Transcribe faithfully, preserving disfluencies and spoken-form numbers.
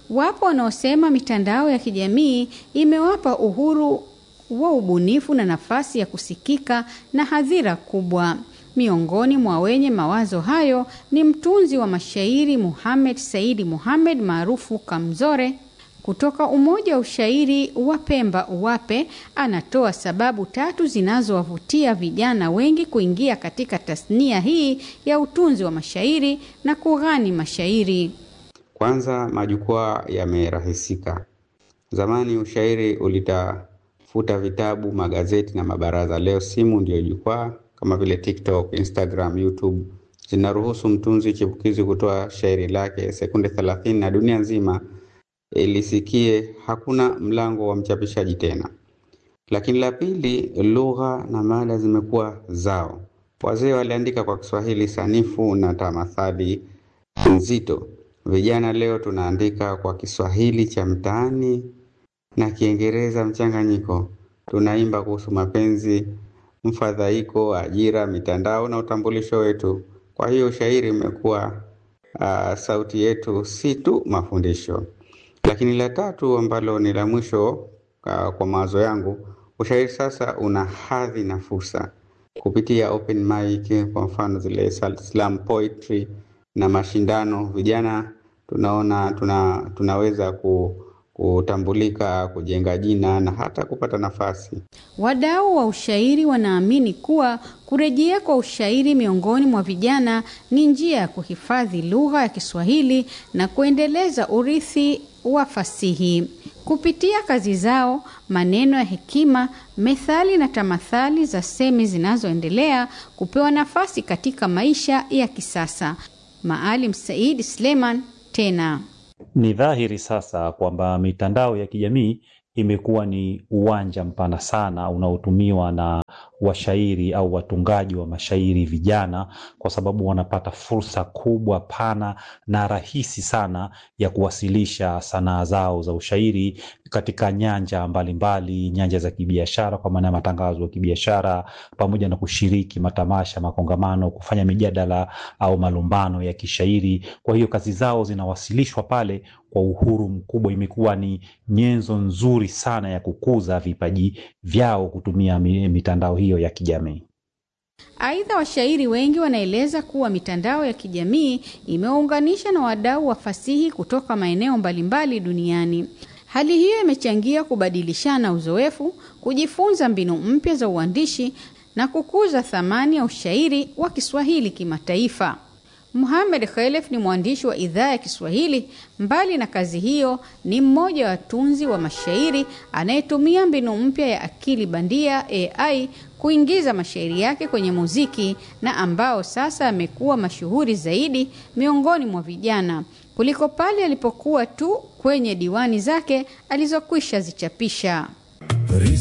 Wapo wanaosema mitandao ya kijamii imewapa uhuru wa ubunifu na nafasi ya kusikika na hadhira kubwa. Miongoni mwa wenye mawazo hayo ni mtunzi wa mashairi Muhammad Saidi Muhammad maarufu Kamzore kutoka Umoja wa Ushairi wa Pemba Uwape. Anatoa sababu tatu zinazowavutia vijana wengi kuingia katika tasnia hii ya utunzi wa mashairi na kughani mashairi. Kwanza, majukwaa yamerahisika. Zamani ushairi ulitafuta vitabu, magazeti na mabaraza. Leo simu ndio jukwaa, kama vile TikTok, Instagram, YouTube zinaruhusu mtunzi chipukizi kutoa shairi lake sekunde thelathini na dunia nzima ilisikie. Hakuna mlango wa mchapishaji tena. Lakini la pili, lugha na mada zimekuwa zao. Wazee waliandika kwa Kiswahili sanifu na tamathali nzito. Vijana leo tunaandika kwa Kiswahili cha mtaani na Kiingereza mchanganyiko. Tunaimba kuhusu mapenzi, mfadhaiko, ajira, mitandao na utambulisho wetu. Kwa hiyo shairi imekuwa uh, sauti yetu, si tu mafundisho. Lakini la tatu ambalo ni la mwisho uh, kwa mawazo yangu, ushairi sasa una hadhi na fursa. Kupitia open mic, kwa mfano zile slam poetry na mashindano, vijana tunaona tuna, tunaweza ku, kutambulika, kujenga jina na hata kupata nafasi. Wadau wa ushairi wanaamini kuwa kurejea kwa ushairi miongoni mwa vijana ni njia ya kuhifadhi lugha ya Kiswahili na kuendeleza urithi wa fasihi. Kupitia kazi zao, maneno ya hekima, methali na tamathali za semi zinazoendelea kupewa nafasi katika maisha ya kisasa. Maalim Said Sleman tena. Ni dhahiri sasa kwamba mitandao ya kijamii imekuwa ni uwanja mpana sana unaotumiwa na washairi au watungaji wa mashairi vijana, kwa sababu wanapata fursa kubwa, pana na rahisi sana ya kuwasilisha sanaa zao za ushairi katika nyanja mbalimbali, nyanja za kibiashara kwa maana ya matangazo ya kibiashara, pamoja na kushiriki matamasha, makongamano, kufanya mijadala au malumbano ya kishairi. Kwa hiyo kazi zao zinawasilishwa pale kwa uhuru mkubwa. Imekuwa ni nyenzo nzuri sana ya kukuza vipaji vyao kutumia mitandao hiyo ya kijamii. Aidha, washairi wengi wanaeleza kuwa mitandao ya kijamii imeunganisha na wadau wa fasihi kutoka maeneo mbalimbali duniani. Hali hiyo imechangia kubadilishana uzoefu, kujifunza mbinu mpya za uandishi na kukuza thamani ya ushairi wa Kiswahili kimataifa. Muhammad Khalef ni mwandishi wa idhaa ya Kiswahili. Mbali na kazi hiyo, ni mmoja wa watunzi wa mashairi anayetumia mbinu mpya ya akili bandia A I kuingiza mashairi yake kwenye muziki, na ambao sasa amekuwa mashuhuri zaidi miongoni mwa vijana kuliko pale alipokuwa tu kwenye diwani zake alizokwisha zichapisha.